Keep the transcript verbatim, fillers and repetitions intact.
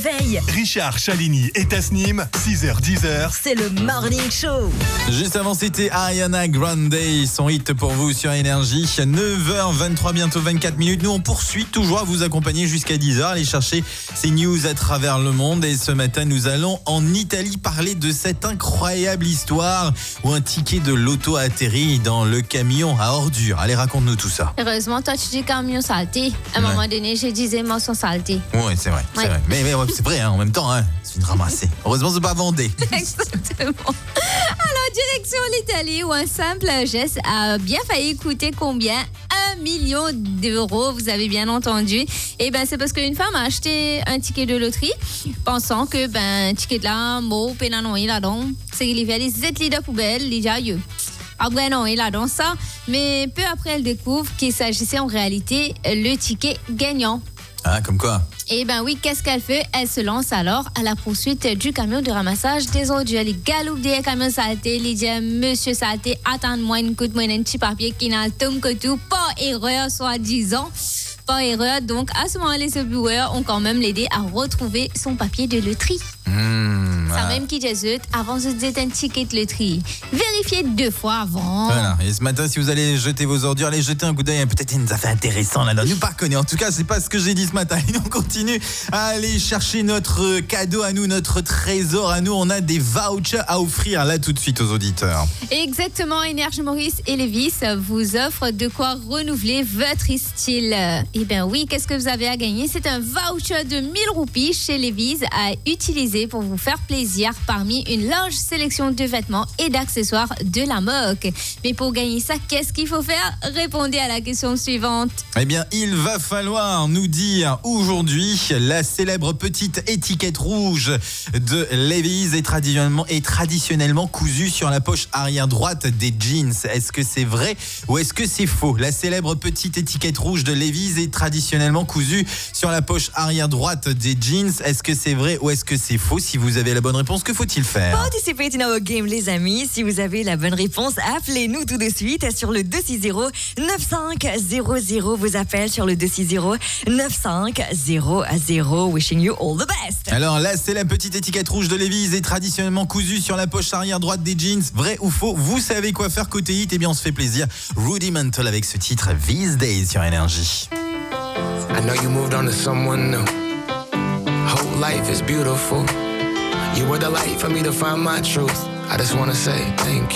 réveil. Richard, Chalini et Tasnim, six heures dix. C'est le Morning Show. Juste avant, c'était Ariana Grande, son hit pour vous sur Énergie. neuf heures vingt-trois, bientôt vingt-quatre minutes. Nous, on poursuit toujours à vous accompagner jusqu'à dix heures, aller chercher ces news à travers le monde. Et ce matin, nous allons en Italie parler de cette incroyable histoire où un ticket de loto a atterri dans le camion à ordures. Allez, raconte-nous tout ça. Heureusement, toi, tu dis camion saleté. À un Ouais. moment donné, je disais mention saleté. Oui, c'est vrai, c'est Ouais. vrai. Mais, mais ouais, c'est vrai, hein, en même temps, hein, c'est une ramassée. Heureusement, c'est pas Vendée. Exactement. Alors, direction l'Italie où un simple geste a bien failli coûter combien? Un million d'euros, vous avez bien entendu. Et ben, c'est parce qu'une femme a acheté un ticket de loterie pensant que ben, ticket là, mot, pénanon, il a donc, c'est qu'il y avait les sept litres de poubelle, il y a eu. Ah ben non, il a donc ça. Mais peu après, elle découvre qu'il s'agissait en réalité le ticket gagnant. Ah, comme quoi? Et ben oui, qu'est-ce qu'elle fait? Elle se lance alors à la poursuite du camion de ramassage des ordures. Elle galope des camions saletés, elle dit Monsieur Saleté, attends-moi une coup de un petit papier qui n'a tom que tout, pas erreur, soi-disant. Pas erreur, donc à ce moment, les subviewers ont quand même l'aidé à retrouver son papier de loterie. Mmh, Ça ah. même qui disait avant de dire un ticket de loterie. Vérifiez deux fois avant. Voilà. Et ce matin, si vous allez jeter vos ordures, allez jeter un coup d'œil. Peut-être une affaire intéressante là-dedans. Nous pas connaît. En tout cas, c'est pas ce que j'ai dit ce matin. Et on continue à aller chercher notre cadeau à nous, notre trésor à nous. On a des vouchers à offrir là tout de suite aux auditeurs. Exactement, Énergie Maurice et Lévis vous offrent de quoi renouveler votre style. Eh bien oui, qu'est-ce que vous avez à gagner? C'est un voucher de mille roupies chez Lévis à utiliser pour vous faire plaisir parmi une large sélection de vêtements et d'accessoires de la moque. Mais pour gagner ça, qu'est-ce qu'il faut faire? Répondez à la question suivante. Eh bien, il va falloir nous dire aujourd'hui la célèbre petite étiquette rouge de Levi's est traditionnellement, est traditionnellement cousue sur la poche arrière droite des jeans. Est-ce que c'est vrai ou est-ce que c'est faux? La célèbre petite étiquette rouge de Levi's est traditionnellement cousue sur la poche arrière droite des jeans. Est-ce que c'est vrai ou est-ce que c'est faux? Si vous avez la bonne réponse, que faut-il faire? Participez in our game, les amis. Si vous avez la bonne réponse, appelez-nous tout de suite sur le deux six zéro neuf cinq zéro zéro. Vous appelle sur le deux six zéro neuf cinq zéro zéro. Wishing you all the best. Alors là, c'est la petite étiquette rouge de Levi's est traditionnellement cousue sur la poche arrière droite des jeans. Vrai ou faux? Vous savez quoi faire côté hit? Eh bien, on se fait plaisir. Rudimental avec ce titre These Days sur Énergie. I know you moved on to someone new. Whole life is beautiful. You were the light for me to find my truth. I just wanna say thank you.